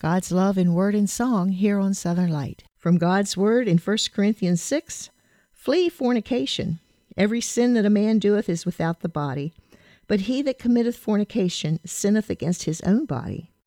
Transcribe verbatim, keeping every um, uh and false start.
God's love in word and song here on Southern Light. From God's word in First Corinthians six, flee fornication. Every sin that a man doeth is without the body, but he that committeth fornication sinneth against his own body.